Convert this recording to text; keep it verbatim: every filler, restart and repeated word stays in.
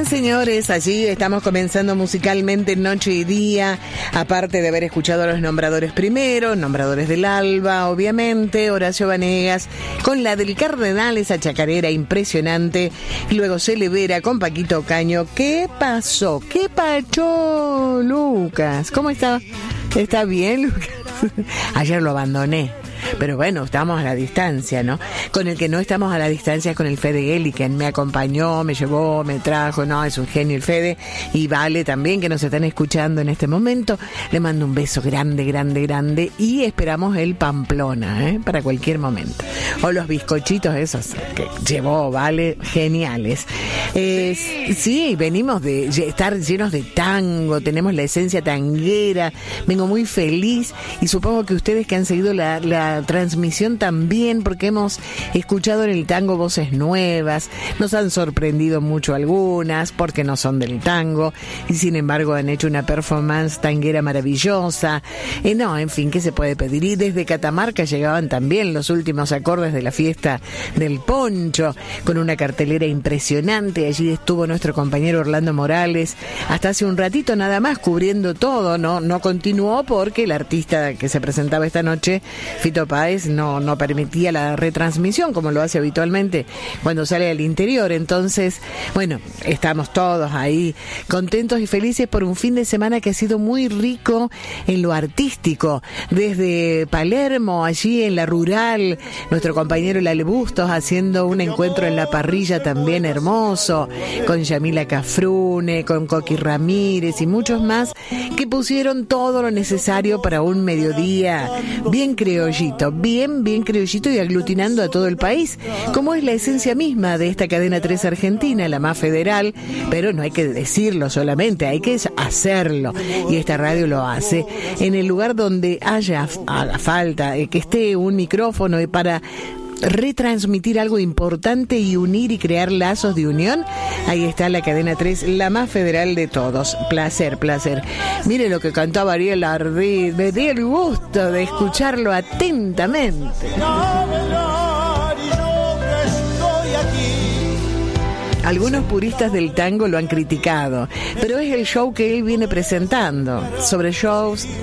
señores, allí estamos comenzando musicalmente Noche y Día, aparte de haber escuchado a los nombradores primero, nombradores del Alba, obviamente, Horacio Vanegas, con la del Cardenal, esa chacarera impresionante, y luego Celevera con Paquito Ocaño. ¿Qué pasó? ¿Qué pachó, Lucas? ¿Cómo está? ¿Está bien, Lucas? Ayer lo abandoné. Pero bueno, estamos a la distancia, ¿no? Con el que no estamos a la distancia es con el Fede Geli, quien me acompañó, me llevó, me trajo, no, es un genio el Fede, y Vale también, que nos están escuchando en este momento. Le mando un beso grande, grande, grande, y esperamos el Pamplona, ¿eh? Para cualquier momento. O los bizcochitos esos que llevó Vale, geniales. Eh, sí, venimos de estar llenos de tango, tenemos la esencia tanguera, vengo muy feliz, y supongo que ustedes que han seguido la, la transmisión también, porque hemos escuchado en el tango voces nuevas, nos han sorprendido mucho algunas, porque no son del tango, y sin embargo han hecho una performance tanguera maravillosa. Eh, no, en fin, ¿qué se puede pedir? Y desde Catamarca llegaban también los últimos acordes de la fiesta del Poncho, con una cartelera impresionante. Allí estuvo nuestro compañero Orlando Morales, hasta hace un ratito nada más, cubriendo todo, no, no continuó porque el artista que se presentaba esta noche, Fito Páez, no, no permitía la retransmisión como lo hace habitualmente cuando sale al interior. Entonces, bueno, estamos todos ahí contentos y felices por un fin de semana que ha sido muy rico en lo artístico. Desde Palermo, allí en la rural, nuestro compañero Lale Bustos haciendo un encuentro en la parrilla también hermoso, con Yamila Cafrune, con Coqui Ramírez y muchos más que pusieron todo lo necesario para un mediodía bien criollito, bien, bien criollito y aglutinando a todo el país, como es la esencia misma de esta cadena tres argentina, la más federal, pero no hay que decirlo solamente, hay que hacerlo, y esta radio lo hace en el lugar donde haya haga falta, eh, que esté un micrófono para retransmitir algo importante y unir y crear lazos de unión. Ahí está la cadena tres, la más federal de todos. Placer, placer. Mire lo que cantaba Ariel Ardí, me di el gusto de escucharlo atentamente. Algunos puristas del tango lo han criticado, pero es el show que él viene presentando. Sobre shows